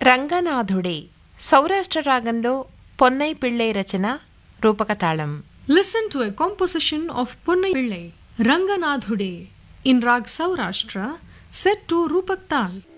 రంగనాథుడే సౌరాష్ట్ర రాగంలో పొన్నై పిళ్ళై రచన రూపకతాళం. Listen to a composition of Ponnai Pillai, Ranganathude, in Rag Saurashtra, set to Rupak Tal.